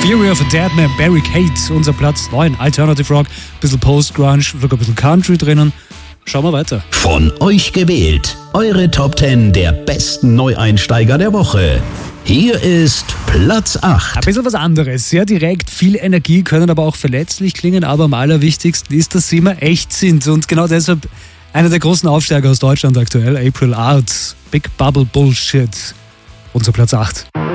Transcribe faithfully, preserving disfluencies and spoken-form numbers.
Fury of a Deadman, Barricade, unser Platz neun. Alternative Rock, bisschen Post-Grunge, sogar ein bisschen Country drinnen. Schauen wir weiter. Von euch gewählt. Eure Top zehn der besten Neueinsteiger der Woche. Hier ist Platz acht. Ein bisschen was anderes. Sehr direkt, viel Energie, können aber auch verletzlich klingen. Aber am allerwichtigsten ist, dass sie immer echt sind. Und genau deshalb einer der großen Aufsteiger aus Deutschland aktuell, April Arts. Big Bubble Bullshit. Unser Platz acht.